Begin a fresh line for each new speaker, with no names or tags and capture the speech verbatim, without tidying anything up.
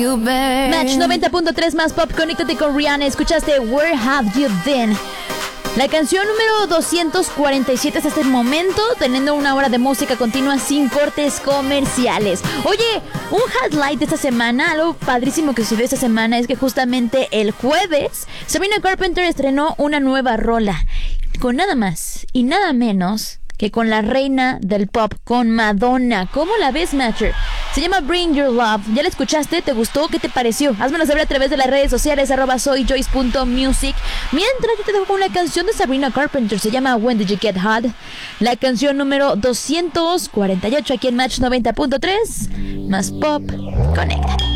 Match noventa punto tres más pop, conéctate con Rihanna. Escuchaste Where Have You Been, la canción número doscientos cuarenta y siete hasta este momento, teniendo una hora de música continua sin cortes comerciales. Oye, un highlight de esta semana, algo padrísimo que sucedió esta semana, es que justamente el jueves Sabrina Carpenter estrenó una nueva rola, con nada más y nada menos que con la reina del pop, con Madonna. ¿Cómo la ves, Matcher? Se llama Bring Your Love. ¿Ya la escuchaste? ¿Te gustó? ¿Qué te pareció? Házmelo saber a través de las redes sociales, arroba soyjoyce.music. Mientras yo te dejo con una canción de Sabrina Carpenter, se llama When Did You Get Hot, la canción número doscientos cuarenta y ocho aquí en Match noventa punto tres más pop. Conéctate.